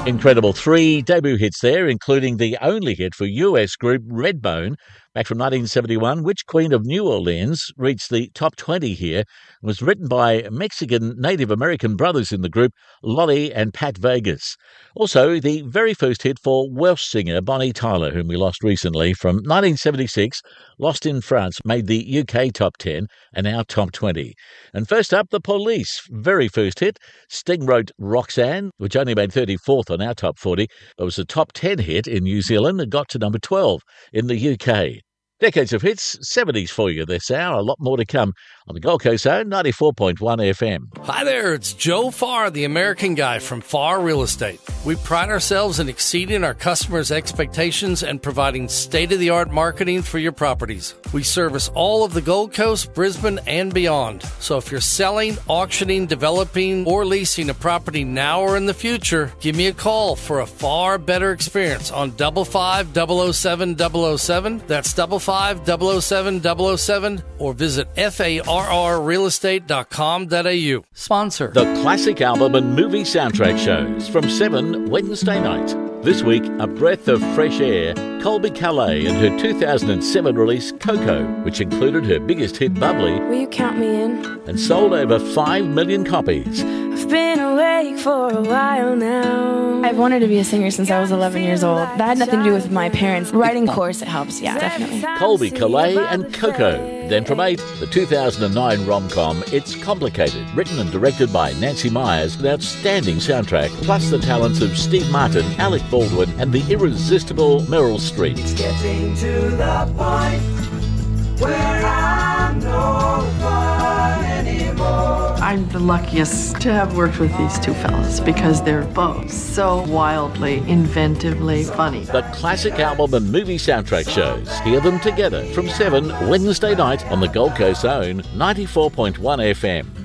Incredible 3 debut hits there, including the only hit for US group Redbone back from 1971, which Queen of New Orleans reached the top 20 here. It was written by Mexican Native American brothers in the group, Lolly and Pat Vegas. Also, the very first hit for Welsh singer Bonnie Tyler, whom we lost recently, from 1976, Lost in France, made the UK top 10 and our top 20. And first up, The Police, very first hit. Sting wrote Roxanne, which only made 34th on our top 40. It was a top 10 hit in New Zealand and got to number 12 in the UK. Decades of hits, 70s for you this hour. A lot more to come on the Gold Coast Zone, 94.1 FM. Hi there, it's Joe Farr, the American Guy from Farr Real Estate. We pride ourselves in exceeding our customers' expectations and providing state-of-the-art marketing for your properties. We service all of the Gold Coast, Brisbane, and beyond. So if you're selling, auctioning, developing, or leasing a property now or in the future, give me a call for a far better experience on 55007-007. That's 55007-007, or visit farrrealestate.com.au. Sponsor The classic album and movie soundtrack shows from 7 Wednesday night. This week, a breath of fresh air, Colby Calais and her 2007 release Coco, which included her biggest hit Bubbly. Will you count me in? And sold over 5 million copies. I've been awake for a while now. I've wanted to be a singer since I was 11 years old. That had nothing to do with my parents. Writing course, it helps, yeah, definitely. Colby Calais and Coco. Then from 8, the 2009 rom-com It's Complicated, written and directed by Nancy Myers, an outstanding soundtrack, plus the talents of Steve Martin, Alec Baldwin, and the irresistible Meryl Streep. It's getting to the point where I'm no fun anymore. I'm the luckiest to have worked with these two fellas because they're both so wildly, inventively funny. The classic album and movie soundtrack shows. Hear them together from 7 Wednesday night on the Gold Coast Zone, 94.1 FM.